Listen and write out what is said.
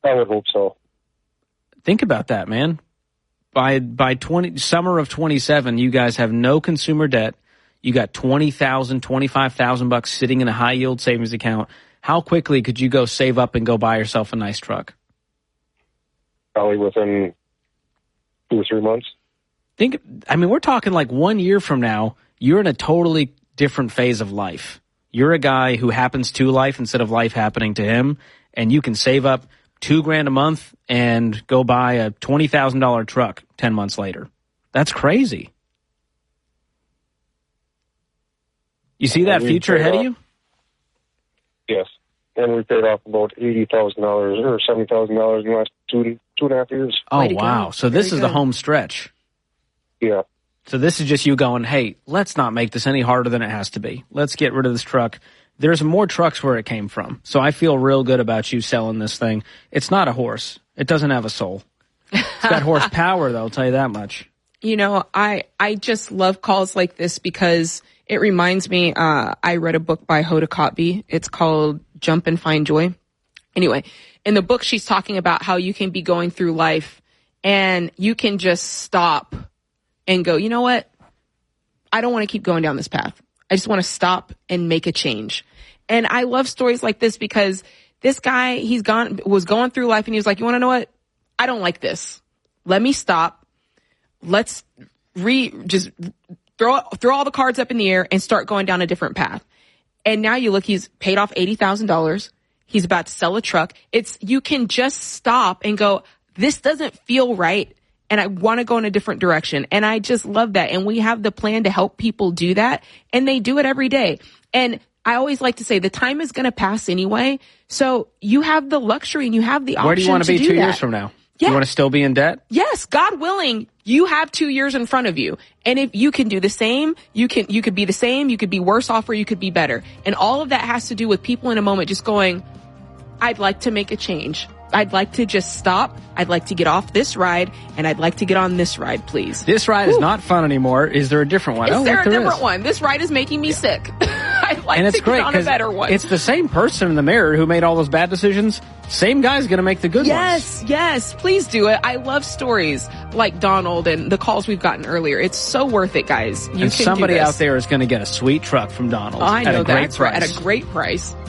I would hope so. Think about that, man. By summer of 27, you guys have no consumer debt. You got $20,000, $25,000 sitting in a high yield savings account. How quickly could you go save up and go buy yourself a nice truck? Probably within 2 or 3 months. We're talking like 1 year from now, you're in a totally different phase of life. You're a guy who happens to life instead of life happening to him, and you can save up $2,000 a month and go buy a $20,000 truck 10 months later. That's crazy. You see that future ahead of you? Yes. And we paid off about $80,000 or $70,000 in the last two and a half years. Oh, wow. So this is the home stretch. Yeah. So this is just you going, hey, let's not make this any harder than it has to be. Let's get rid of this truck. There's more trucks where it came from. So I feel real good about you selling this thing. It's not a horse. It doesn't have a soul. It's got horsepower, though, I'll tell you that much. You know, I just love calls like this because it reminds me, I read a book by Hoda Kotb. It's called Jump and Find Joy. Anyway, in the book, she's talking about how you can be going through life and you can just stop and go, you know what? I don't want to keep going down this path. I just want to stop and make a change. And I love stories like this because this guy, was going through life and he was like, you want to know what? I don't like this. Let me stop. Let's just throw all the cards up in the air and start going down a different path. And now you look, he's paid off $80,000. He's about to sell a truck. You can just stop and go, this doesn't feel right. And I want to go in a different direction. And I just love that. And we have the plan to help people do that. And they do it every day. And I always like to say the time is going to pass anyway. So you have the luxury and you have the option to do that. Where do you want to be 2 years from now? Yeah. You want to still be in debt? Yes. God willing, you have 2 years in front of you. And if you can do the same, you could be the same, you could be worse off, or you could be better. And all of that has to do with people in a moment just going, I'd like to make a change. I'd like to just stop. I'd like to get off this ride, and I'd like to get on this ride, please. This ride is not fun anymore. Is there a different one? Is there a different one? This ride is making me sick. I'd like to get on a better one. It's the same person in the mirror who made all those bad decisions. Same guy's going to make the good ones. Yes, yes. Please do it. I love stories like Donald and the calls we've gotten earlier. It's so worth it, guys. And somebody out there is going to get a sweet truck from Donald. I know at a great price. At a great price.